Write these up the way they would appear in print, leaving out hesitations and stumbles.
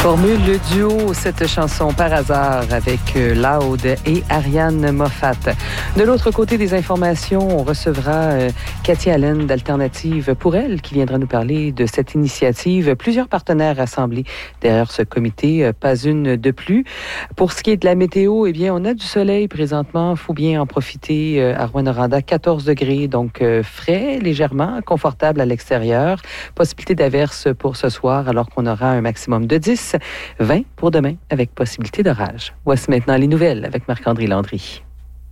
Formule le duo, cette chanson par hasard avec Loud et Ariane Moffat. De l'autre côté des informations, on recevra Cathy Allen d'Alternative pour elle qui viendra nous parler de cette initiative. Plusieurs partenaires rassemblés derrière ce comité, pas une de plus. Pour ce qui est de la météo, eh bien, on a du soleil présentement. Il faut bien en profiter à Rouyn-Noranda. 14 degrés, donc frais, légèrement, confortable à l'extérieur. Possibilité d'averse pour ce soir alors qu'on aura un maximum de 10. 20 pour demain, avec possibilité d'orage. Voici maintenant les nouvelles avec Marc-André Landry.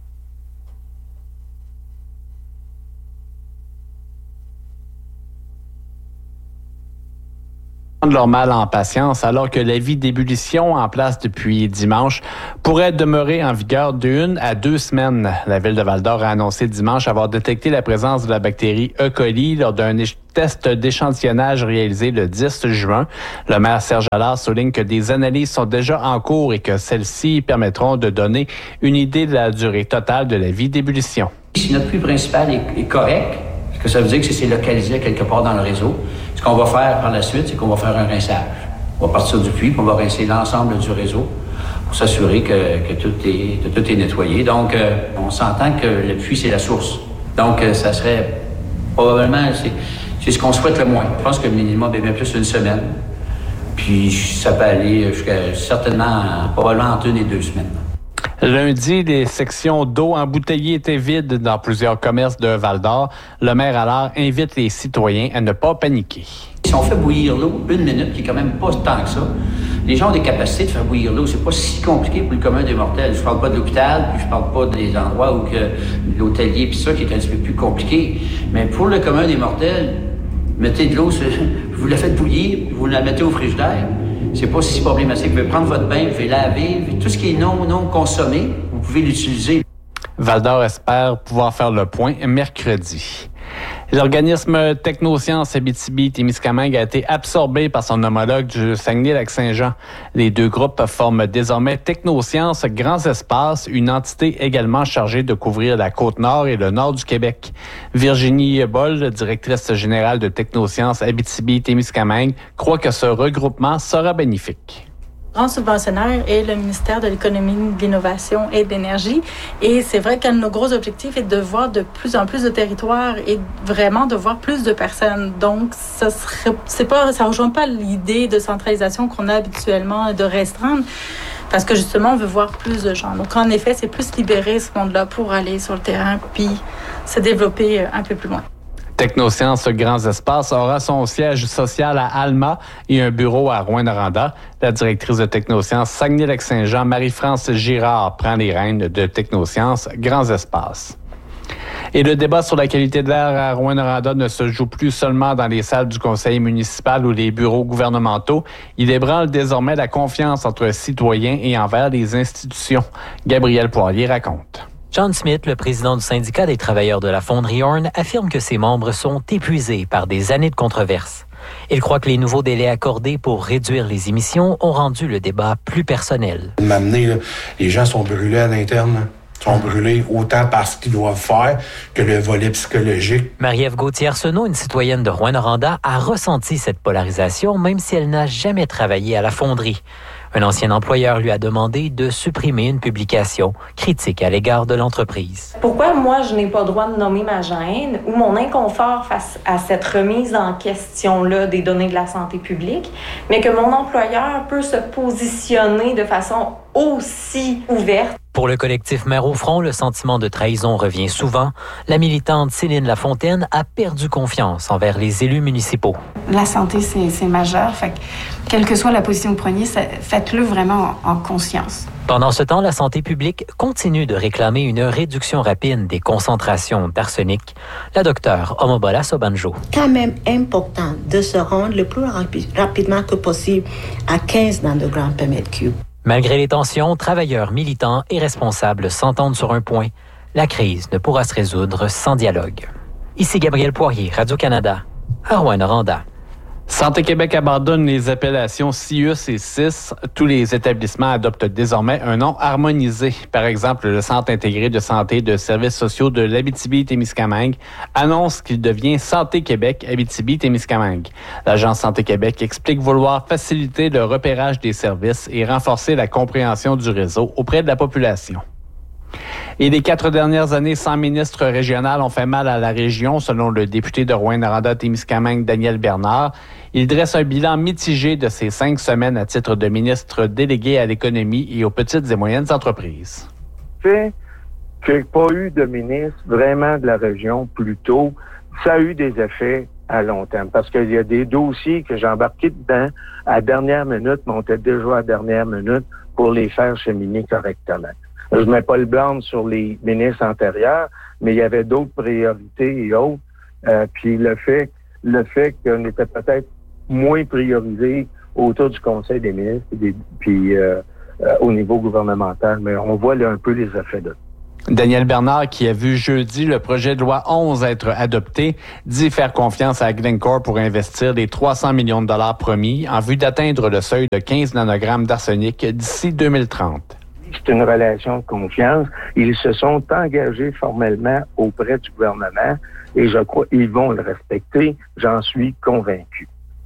De leur mal en patience, alors que l'avis d'ébullition en place depuis dimanche pourrait demeurer en vigueur d'1 à 2 semaines. La ville de Val-d'Or a annoncé dimanche avoir détecté la présence de la bactérie E. coli lors d'un test d'échantillonnage réalisé le 10 juin. Le maire Serge Allard souligne que des analyses sont déjà en cours et que celles-ci permettront de donner une idée de la durée totale de l'avis d'ébullition. Si notre puits principal est correct, ce que ça veut dire que c'est localisé quelque part dans le réseau. Ce qu'on va faire par la suite, c'est qu'on va faire un rinçage. On va partir du puits, puis on va rincer l'ensemble du réseau pour s'assurer que tout est nettoyé. Donc, on s'entend que le puits, c'est la source. Donc, ça serait probablement, c'est ce qu'on souhaite le moins. Je pense que le minimum est bien plus une semaine. Puis, ça peut aller jusqu'à certainement, probablement entre 1 et 2 semaines. Lundi, les sections d'eau embouteillée étaient vides dans plusieurs commerces de Val-d'Or. Le maire alors invite les citoyens à ne pas paniquer. Si on fait bouillir l'eau 1 minute, qui est quand même pas tant que ça, les gens ont des capacités de faire bouillir l'eau. C'est pas si compliqué pour le commun des mortels. Je parle pas de l'hôpital, puis je parle pas des endroits où que l'hôtelier, puis ça, qui est un petit peu plus compliqué. Mais pour le commun des mortels, mettez de l'eau, vous la faites bouillir, vous la mettez au frigidaire. C'est pas si problématique. Vous pouvez prendre votre bain, vous pouvez laver, tout ce qui est non consommé, vous pouvez l'utiliser. Val-d'Or espère pouvoir faire le point mercredi. L'organisme Technosciences Abitibi-Témiscamingue a été absorbé par son homologue du Saguenay-Lac-Saint-Jean. Les deux groupes forment désormais Technosciences Grands Espaces, une entité également chargée de couvrir la Côte-Nord et le nord du Québec. Virginie Boll, directrice générale de Technosciences Abitibi-Témiscamingue, croit que ce regroupement sera bénéfique. Le grand subventionnaire est le ministère de l'Économie, de l'Innovation et de l'Énergie. Et c'est vrai qu'un de nos gros objectifs est de voir de plus en plus de territoires et vraiment de voir plus de personnes. Donc, ça rejoint pas l'idée de centralisation qu'on a habituellement de restreindre parce que justement, on veut voir plus de gens. Donc, en effet, c'est plus libérer ce monde-là pour aller sur le terrain puis se développer un peu plus loin. Technosciences Grands Espaces aura son siège social à Alma et un bureau à Rouyn-Noranda. La directrice de Technosciences Saguenay-Lac-Saint-Jean, Marie-France Girard, prend les rênes de Technosciences Grands Espaces. Et le débat sur la qualité de l'air à Rouyn-Noranda ne se joue plus seulement dans les salles du conseil municipal ou les bureaux gouvernementaux. Il ébranle désormais la confiance entre citoyens et envers les institutions. Gabriel Poirier raconte. John Smith, le président du syndicat des travailleurs de la fonderie Horn, affirme que ses membres sont épuisés par des années de controverses. Il croit que les nouveaux délais accordés pour réduire les émissions ont rendu le débat plus personnel. M'amener, les gens sont brûlés à l'interne. Sont brûlés autant par ce qu'ils doivent faire que le volet psychologique. Marie-Ève Gauthier-Arsenault, une citoyenne de Rouyn-Noranda, a ressenti cette polarisation même si elle n'a jamais travaillé à la fonderie. Un ancien employeur lui a demandé de supprimer une publication critique à l'égard de l'entreprise. Pourquoi moi, je n'ai pas le droit de nommer ma gêne ou mon inconfort face à cette remise en question-là des données de la santé publique, mais que mon employeur peut se positionner de façon aussi ouverte? Pour le collectif Mères au front, le sentiment de trahison revient souvent. La militante Céline Lafontaine a perdu confiance envers les élus municipaux. La santé, c'est majeur. Fait que, quelle que soit la position que vous preniez, faites-le vraiment en conscience. Pendant ce temps, la santé publique continue de réclamer une réduction rapide des concentrations d'arsenic. La docteure Omobola Sobanjo. Quand même important de se rendre le plus rapidement que possible à 15 nanogrammes par mètre cube. Malgré les tensions, travailleurs, militants et responsables s'entendent sur un point. La crise ne pourra se résoudre sans dialogue. Ici Gabriel Poirier, Radio-Canada, à Rouyn-Noranda. Santé Québec abandonne les appellations CIUS et CIS. Tous les établissements adoptent désormais un nom harmonisé. Par exemple, le Centre intégré de santé et de services sociaux de l'Abitibi-Témiscamingue annonce qu'il devient Santé Québec Abitibi-Témiscamingue. L'Agence Santé Québec explique vouloir faciliter le repérage des services et renforcer la compréhension du réseau auprès de la population. Et les 4 dernières années sans ministre régional ont fait mal à la région, selon le député de Rouyn-Noranda-Témiscamingue, Daniel Bernard. Il dresse un bilan mitigé de ses 5 semaines à titre de ministre délégué à l'économie et aux petites et moyennes entreprises. Fait qu'il n'y a pas eu de ministre vraiment de la région plus tôt, ça a eu des effets à long terme. Parce qu'il y a des dossiers que j'ai embarqués dedans à dernière minute, mais on était déjà à dernière minute pour les faire cheminer correctement. Je ne mets pas le blâme sur les ministres antérieurs, mais il y avait d'autres priorités et autres. Puis le fait qu'on était peut-être moins priorisé autour du Conseil des ministres puis au niveau gouvernemental, mais on voit là un peu les effets de ça. Daniel Bernard, qui a vu jeudi le projet de loi 11 être adopté, dit faire confiance à Glencore pour investir les 300 millions de dollars promis en vue d'atteindre le seuil de 15 nanogrammes d'arsenic d'ici 2030. C'est une relation de confiance. Ils se sont engagés formellement auprès du gouvernement et je crois qu'ils vont le respecter. J'en suis convaincu.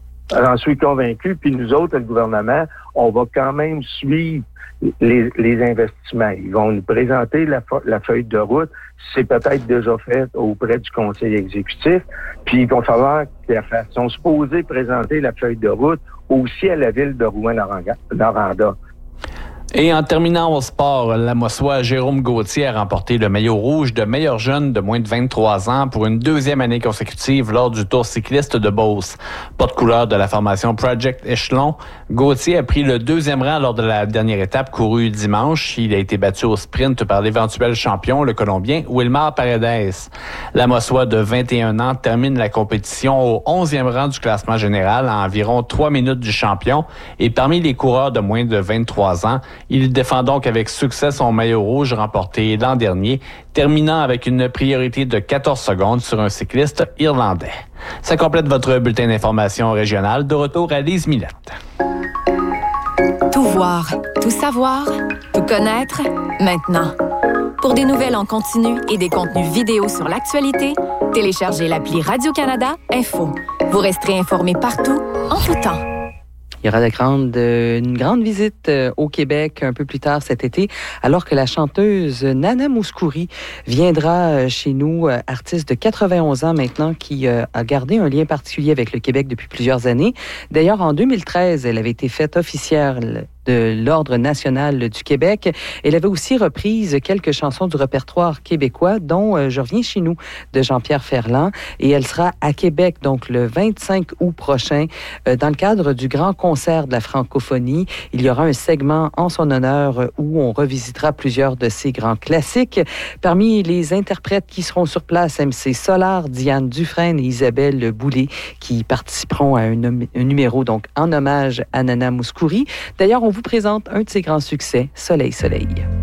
Puis nous autres, le gouvernement, on va quand même suivre les investissements. Ils vont nous présenter la feuille de route. C'est peut-être déjà fait auprès du conseil exécutif. Puis il va falloir qu'ils sont supposés présenter la feuille de route aussi à la ville de Rouyn-Noranda. Et en terminant au sport, la Mossois Jérôme Gauthier a remporté le maillot rouge de meilleur jeune de moins de 23 ans pour une 2e année consécutive lors du Tour cycliste de Beauce. Porte-couleur de la formation Project Echelon, Gauthier a pris le 2e rang lors de la dernière étape courue dimanche. Il a été battu au sprint par l'éventuel champion, le Colombien Wilmar Paredes. La Mossois de 21 ans termine la compétition au 11e rang du classement général à environ 3 minutes du champion. Et parmi les coureurs de moins de 23 ans, il défend donc avec succès son maillot rouge remporté l'an dernier, terminant avec une priorité de 14 secondes sur un cycliste irlandais. Ça complète votre bulletin d'information régionale. De retour à Lise Millette. Tout voir, tout savoir, tout connaître, maintenant. Pour des nouvelles en continu et des contenus vidéo sur l'actualité, téléchargez l'appli Radio-Canada Info. Vous resterez informé partout, en tout temps. Il y aura une grande visite au Québec un peu plus tard cet été, alors que la chanteuse Nana Mouskouri viendra chez nous, artiste de 91 ans maintenant, qui a gardé un lien particulier avec le Québec depuis plusieurs années. D'ailleurs, en 2013, elle avait été faite officière de l'Ordre national du Québec. Elle avait aussi reprise quelques chansons du répertoire québécois, dont Je reviens chez nous de Jean-Pierre Ferland. Et elle sera à Québec, donc le 25 août prochain, dans le cadre du grand concert de la francophonie. Il y aura un segment en son honneur où on revisitera plusieurs de ses grands classiques. Parmi les interprètes qui seront sur place, MC Solar, Diane Dufresne et Isabelle Boulay, qui participeront à un numéro donc en hommage à Nana Mouskouri. D'ailleurs, on vous présente un de ses grands succès, Soleil, Soleil.